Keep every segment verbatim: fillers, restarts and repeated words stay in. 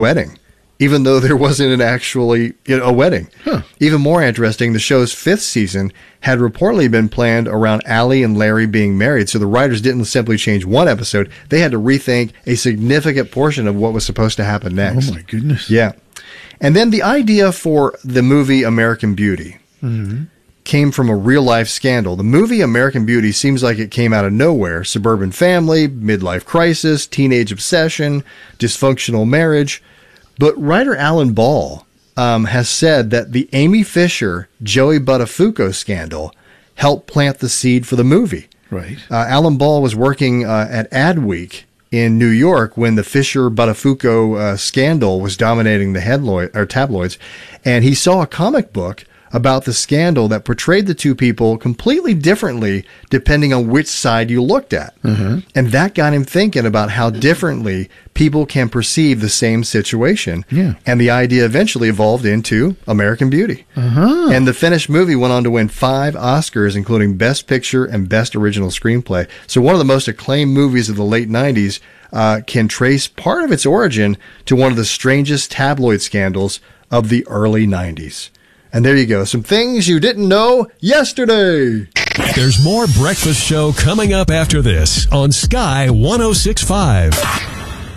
wedding, even though there wasn't an actually you know, a wedding. Huh. Even more interesting, the show's fifth season had reportedly been planned around Allie and Larry being married, so the writers didn't simply change one episode. They had to rethink a significant portion of what was supposed to happen next. Oh, my goodness. Yeah. And then the idea for the movie American Beauty Mm-hmm. came from a real-life scandal. The movie American Beauty seems like it came out of nowhere. Suburban family, midlife crisis, teenage obsession, dysfunctional marriage. But writer Alan Ball um, has said that the Amy Fisher, Joey Buttafuoco scandal helped plant the seed for the movie. Right. Uh, Alan Ball was working uh, at Adweek in New York when the Fisher-Buttafuoco uh, scandal was dominating the headloid, or tabloids, and he saw a comic book about the scandal that portrayed the two people completely differently depending on which side you looked at. Mm-hmm. And that got him thinking about how differently people can perceive the same situation. Yeah. And the idea eventually evolved into American Beauty. Uh-huh. And the finished movie went on to win five Oscars, including Best Picture and Best Original Screenplay. So one of the most acclaimed movies of the late nineties uh, can trace part of its origin to one of the strangest tabloid scandals of the early nineties. And there you go. Some things you didn't know yesterday. There's more Breakfast Show coming up after this on Sky one oh six point five.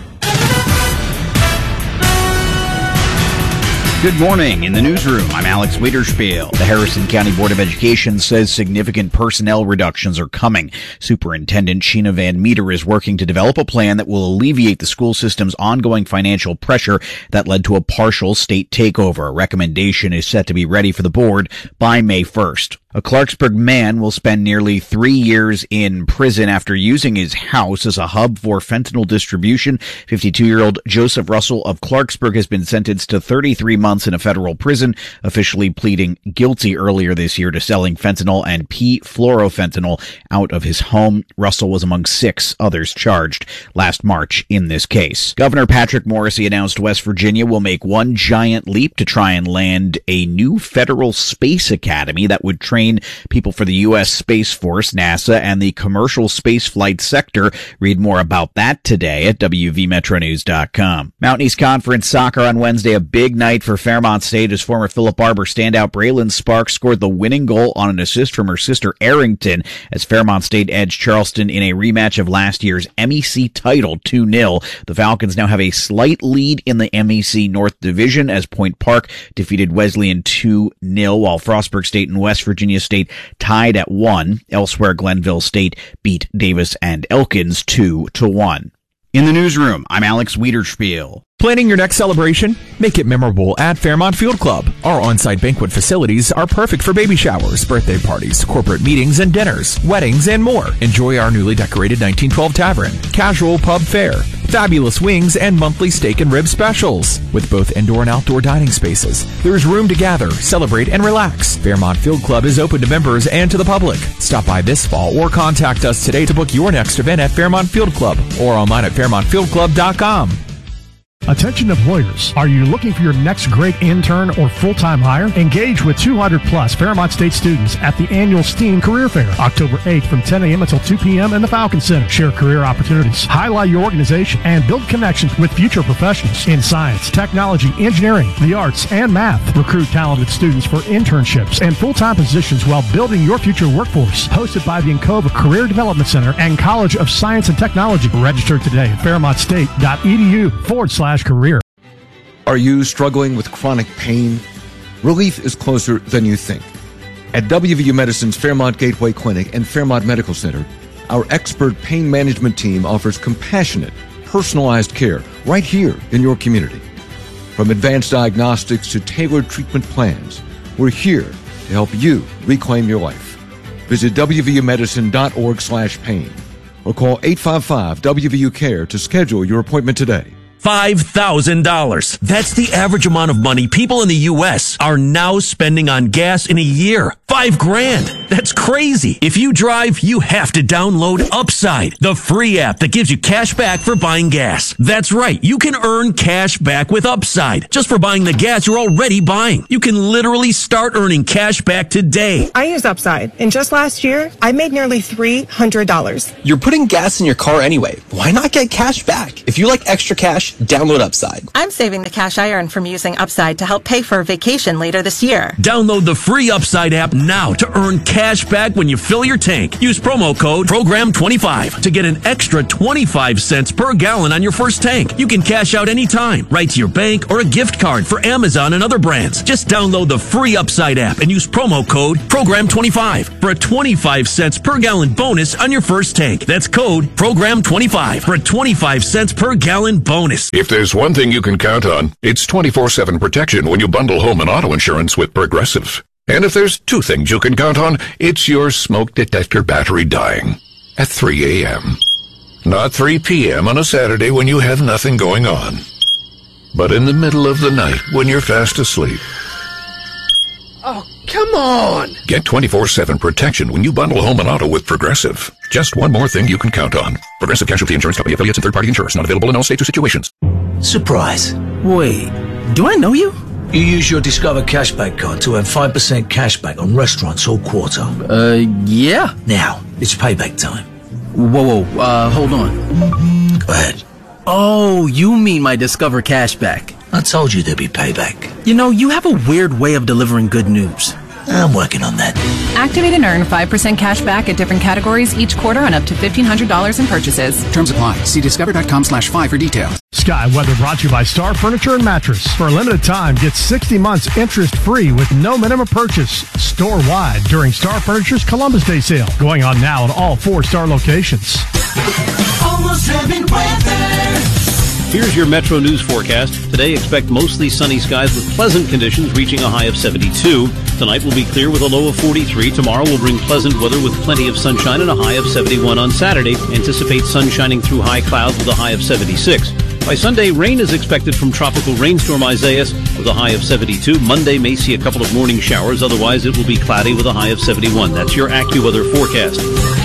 Good morning. In the newsroom, I'm Alex Wiederspiel. The Harrison County Board of Education says significant personnel reductions are coming. Superintendent Sheena Van Meter is working to develop a plan that will alleviate the school system's ongoing financial pressure that led to a partial state takeover. A recommendation is set to be ready for the board by May first. A Clarksburg man will spend nearly three years in prison after using his house as a hub for fentanyl distribution. fifty-two-year-old Joseph Russell of Clarksburg has been sentenced to thirty-three months in a federal prison, officially pleading guilty earlier this year to selling fentanyl and p-fluorofentanyl out of his home. Russell was among six others charged last March in this case. Governor Patrick Morrisey announced West Virginia will make one giant leap to try and land a new federal space academy that would train people for the U S Space Force, NASA, and the commercial spaceflight sector. Read more about that today at W V Metro News dot com. Mountain East Conference soccer on Wednesday, a big night for Fairmont State as former Philip Barber standout Braylon Sparks scored the winning goal on an assist from her sister Arrington as Fairmont State edged Charleston in a rematch of last year's M E C title two nil. The Falcons now have a slight lead in the M E C North Division as Point Park defeated Wesleyan two nil, while Frostburg State and West Virginia State tied at one. Elsewhere, Glenville State beat Davis and Elkins two to one. In the newsroom, I'm Alex Wiederspiel. Planning your next celebration? Make it memorable at Fairmont Field Club. Our on-site banquet facilities are perfect for baby showers, birthday parties, corporate meetings and dinners, weddings, and more. Enjoy our newly decorated nineteen twelve Tavern, casual pub fare, fabulous wings, and monthly steak and rib specials. With both indoor and outdoor dining spaces, there is room to gather, celebrate, and relax. Fairmont Field Club is open to members and to the public. Stop by this fall or contact us today to book your next event at Fairmont Field Club or online at fairmont field club dot com. Attention employers, are you looking for your next great intern or full-time hire? Engage with two hundred plus Fairmont State students at the annual STEAM Career Fair, October eighth from ten a.m. until two p.m. in the Falcon Center. Share career opportunities, highlight your organization, and build connections with future professionals in science, technology, engineering, the arts, and math. Recruit talented students for internships and full-time positions while building your future workforce. Hosted by the Encova Career Development Center and College of Science and Technology. Register today at fairmontstate.edu forward slash career. Are you struggling with chronic pain? Relief is closer than you think. At W V U Medicine's Fairmont Gateway Clinic and Fairmont Medical Center, our expert pain management team offers compassionate, personalized care right here in your community. From advanced diagnostics to tailored treatment plans, we're here to help you reclaim your life. Visit W V U medicine dot org slash pain or call eight five five W V U care to schedule your appointment today. five thousand dollars. That's the average amount of money people in the U S are now spending on gas in a year. Five grand. That's crazy. If you drive, you have to download Upside, the free app that gives you cash back for buying gas. That's right. You can earn cash back with Upside just for buying the gas you're already buying. You can literally start earning cash back today. I use Upside, and just last year, I made nearly three hundred dollars. You're putting gas in your car anyway. Why not get cash back? If you like extra cash, Download Upside. I'm saving the cash I earn from using Upside to help pay for a vacation later this year. Download the free Upside app now to earn cash back when you fill your tank. Use promo code program twenty-five to get an extra twenty-five cents per gallon on your first tank. You can cash out anytime, right to your bank or a gift card for Amazon and other brands. Just download the free Upside app and use promo code program twenty-five for a twenty-five cents per gallon bonus on your first tank. That's code program twenty-five for a twenty-five cents per gallon bonus. If there's one thing you can count on, it's twenty-four seven protection when you bundle home and auto insurance with Progressive. And if there's two things you can count on, it's your smoke detector battery dying at three a.m. Not three p.m. on a Saturday when you have nothing going on, but in the middle of the night when you're fast asleep. Oh, come on! Get twenty-four seven protection when you bundle home and auto with Progressive. Just one more thing you can count on. Progressive Casualty Insurance Company, affiliates, and third-party insurers. Not available in all states or situations. Surprise. Wait, do I know you? You use your Discover Cashback card to earn five percent cashback on restaurants all quarter. Uh, yeah. Now, it's payback time. Whoa, whoa, uh, hold on. Go ahead. Oh, you mean my Discover Cashback. I told you there'd be payback. You know, you have a weird way of delivering good news. I'm working on that. Activate and earn five percent cash back at different categories each quarter on up to fifteen hundred dollars in purchases. Terms apply. See discover.com slash five for details. Sky Weather brought to you by Star Furniture and Mattress. For a limited time, get sixty months interest-free with no minimum purchase. Store-wide during Star Furniture's Columbus Day sale. Going on now at all four Star locations. Almost Heaven weather. Here's your Metro News forecast. Today, expect mostly sunny skies with pleasant conditions reaching a high of seventy-two. Tonight will be clear with a low of forty-three. Tomorrow will bring pleasant weather with plenty of sunshine and a high of seventy-one on Saturday. Anticipate sun shining through high clouds with a high of seventy-six. By Sunday, rain is expected from tropical rainstorm Isaias with a high of seventy-two. Monday may see a couple of morning showers. Otherwise, it will be cloudy with a high of seventy-one. That's your AccuWeather forecast.